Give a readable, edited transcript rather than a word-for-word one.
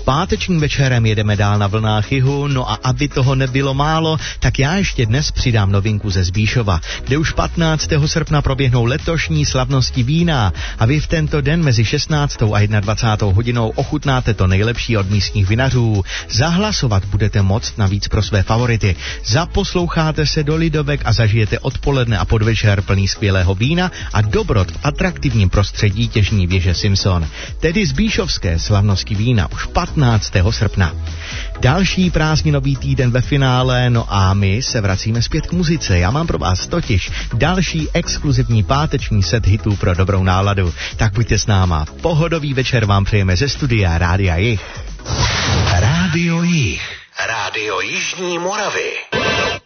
Pátečním večerem jedeme dál na vlnách jihu, no a aby toho nebylo málo, tak já ještě dnes přidám novinku ze Zbíšova, kde už 15. srpna proběhnou letošní slavnosti vína a vy v tento den mezi 16. a 21. hodinou ochutnáte to nejlepší od místních vinařů. Zahlasovat budete moct navíc pro své favority. Zaposloucháte se do Lidovek a zažijete odpoledne a podvečer plný skvělého vína a dobrot v atraktivním prostředí těžní věže Simpson. Tedy zbíšovské slavnosti vína už 15. srpna. Další prázdninový týden ve finále, no a my se vracíme zpět k muzice. Já mám pro vás totiž další exkluzivní páteční set hitů pro dobrou náladu. Tak buďte s náma. Pohodový večer vám přejeme ze studia Rádia Jih. Rádio Jih. Rádio Jižní Moravy.